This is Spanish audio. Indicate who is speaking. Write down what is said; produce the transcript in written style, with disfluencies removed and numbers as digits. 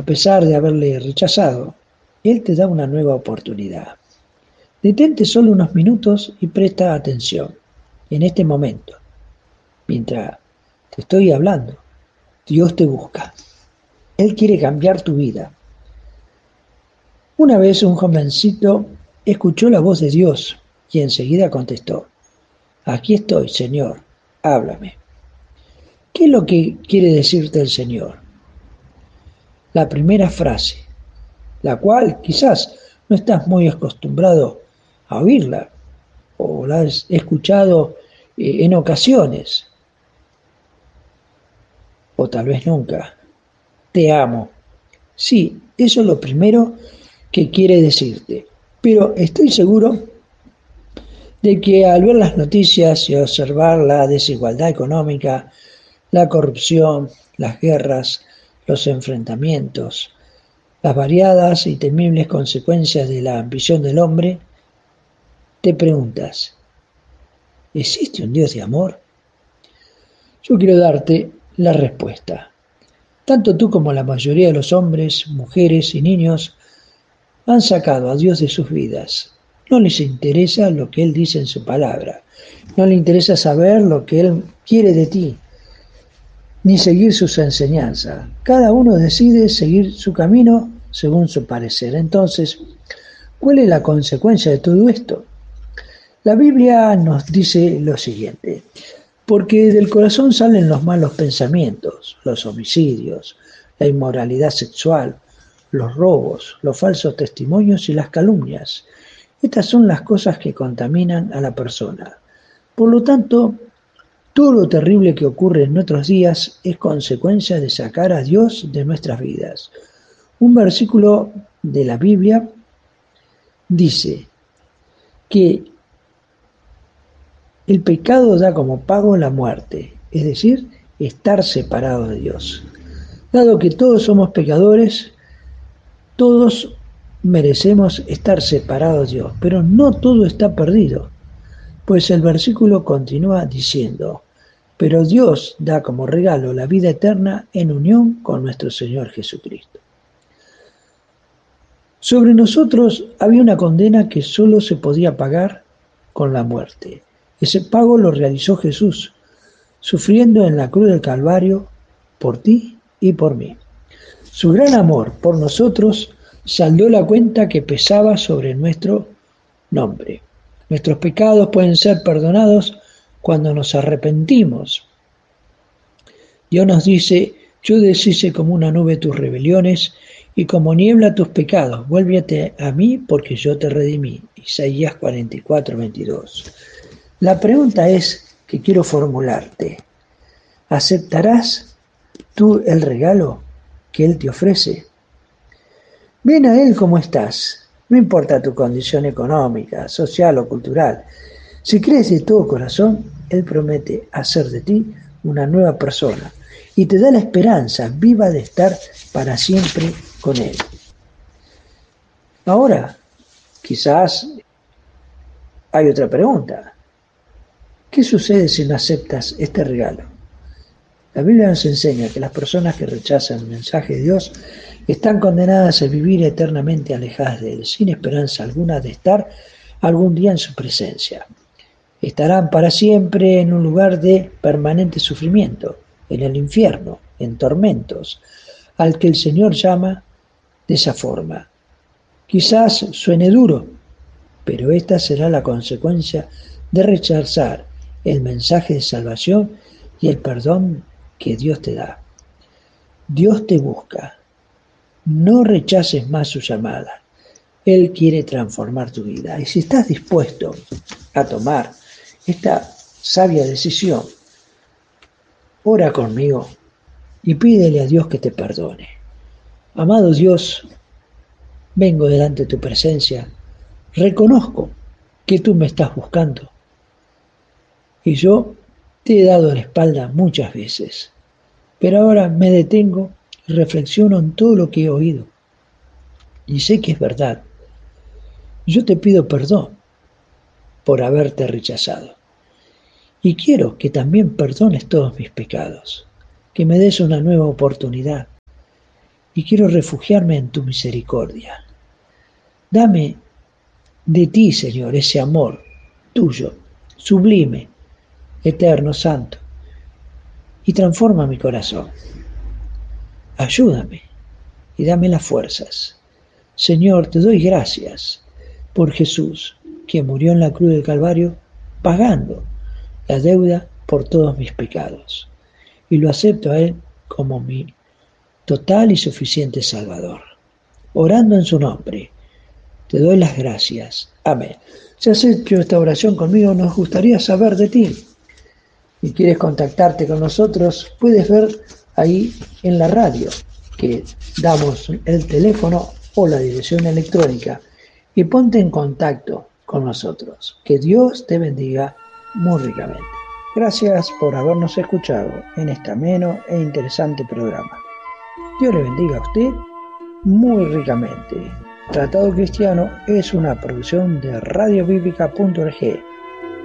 Speaker 1: A pesar de haberle rechazado, Él te da una nueva oportunidad. Detente solo unos minutos y presta atención. En este momento, mientras te estoy hablando, Dios te busca. Él quiere cambiar tu vida. Una vez un jovencito escuchó la voz de Dios y enseguida contestó: Aquí estoy, Señor, háblame. ¿Qué es lo que quiere decirte el Señor? La primera frase, la cual quizás no estás muy acostumbrado a oírla o la has escuchado en ocasiones o tal vez nunca. Te amo. Sí, eso es lo primero que quiere decirte. Pero estoy seguro de que al ver las noticias y observar la desigualdad económica, la corrupción, las guerras, los enfrentamientos, las variadas y temibles consecuencias de la ambición del hombre, te preguntas: ¿existe un Dios de amor? Yo quiero darte la respuesta. Tanto tú como la mayoría de los hombres, mujeres y niños han sacado a Dios de sus vidas. No les interesa lo que Él dice en su palabra. No le interesa saber lo que Él quiere de ti, ni seguir sus enseñanzas. Cada uno decide seguir su camino según su parecer. Entonces, ¿cuál es la consecuencia de todo esto? La Biblia nos dice lo siguiente: porque del corazón salen los malos pensamientos, los homicidios, la inmoralidad sexual, los robos, los falsos testimonios y las calumnias. Estas son las cosas que contaminan a la persona. Por lo tanto, todo lo terrible que ocurre en nuestros días es consecuencia de sacar a Dios de nuestras vidas. Un versículo de la Biblia dice que el pecado da como pago la muerte, es decir, estar separado de Dios. Dado que todos somos pecadores, todos merecemos estar separados de Dios, pero no todo está perdido, pues el versículo continúa diciendo: pero Dios da como regalo la vida eterna en unión con nuestro Señor Jesucristo. Sobre nosotros había una condena que solo se podía pagar con la muerte. Ese pago lo realizó Jesús, sufriendo en la cruz del Calvario por ti y por mí. Su gran amor por nosotros saldó la cuenta que pesaba sobre nuestro nombre. Nuestros pecados pueden ser perdonados cuando nos arrepentimos. Dios nos dice: yo deshice como una nube tus rebeliones y como niebla tus pecados. Vuélvete a mí porque yo te redimí. Isaías 44:22. La pregunta es que quiero formularte: ¿aceptarás tú el regalo que Él te ofrece? Ven a Él como estás, no importa tu condición económica, social o cultural. Si crees de todo corazón, Él promete hacer de ti una nueva persona y te da la esperanza viva de estar para siempre con Él. Ahora, quizás hay otra pregunta: ¿qué sucede si no aceptas este regalo? La Biblia nos enseña que las personas que rechazan el mensaje de Dios están condenadas a vivir eternamente alejadas de Él, sin esperanza alguna de estar algún día en su presencia. Estarán para siempre en un lugar de permanente sufrimiento, en el infierno, en tormentos, al que el Señor llama de esa forma. Quizás suene duro, pero esta será la consecuencia de rechazar el mensaje de salvación y el perdón que Dios te da. Dios te busca. No rechaces más su llamada. Él quiere transformar tu vida. Y si estás dispuesto a tomar esta sabia decisión, ora conmigo y pídele a Dios que te perdone. Amado Dios, vengo delante de tu presencia. Reconozco que tú me estás buscando y yo te he dado la espalda muchas veces. Pero ahora me detengo y reflexiono en todo lo que he oído. Y sé que es verdad. Yo te pido perdón por haberte rechazado. Y quiero que también perdones todos mis pecados. Que me des una nueva oportunidad. y quiero refugiarme en tu misericordia. Dame de ti, Señor, ese amor tuyo, sublime, eterno, santo, y transforma mi corazón. Ayúdame y dame las fuerzas. Señor, te doy gracias por Jesús, que murió en la cruz del Calvario, pagando la deuda por todos mis pecados. Y lo acepto a Él como mi total y suficiente Salvador. Orando en su nombre, te doy las gracias. Amén. Si has hecho esta oración conmigo, nos gustaría saber de ti. Si quieres contactarte con nosotros, puedes ver ahí en la radio que damos el teléfono o la dirección electrónica y ponte en contacto con nosotros. Que Dios te bendiga muy ricamente. Gracias por habernos escuchado en este ameno e interesante programa. Dios le bendiga a usted muy ricamente. Tratado Cristiano es una producción de radiobiblica.org.